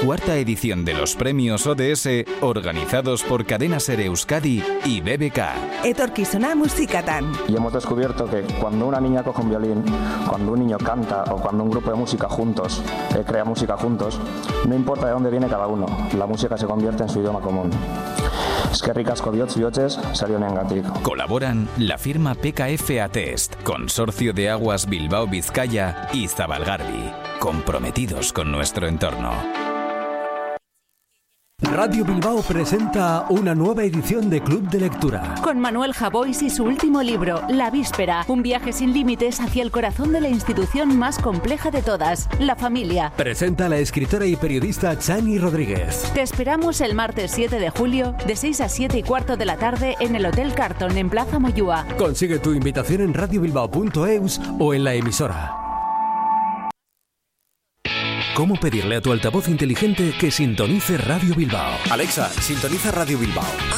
cuarta edición de los premios ODS organizados por Cadena Ser Euskadi y BBK. Etorkizuna musikatan. Y hemos descubierto que cuando una niña coge un violín, cuando un niño canta o cuando un grupo de música juntos crea música juntos, no importa de dónde viene cada uno, la música se convierte en su idioma común. Eskerrik asko bihotz sarionengatik. Colaboran la firma PKF Atest, Consorcio de Aguas Bilbao Vizcaya y Zabalgarbi, comprometidos con nuestro entorno. Radio Bilbao presenta una nueva edición de Club de Lectura. Con Manuel Javois y su último libro, La Víspera, un viaje sin límites hacia el corazón de la institución más compleja de todas, la familia. Presenta la escritora y periodista Chani Rodríguez. Te esperamos el martes 7 de julio, de 6 a 7 y cuarto de la tarde en el Hotel Carton, en Plaza Moyúa. Consigue tu invitación en radiobilbao.eus o en la emisora. ¿Cómo pedirle a tu altavoz inteligente que sintonice Radio Bilbao? Alexa, sintoniza Radio Bilbao.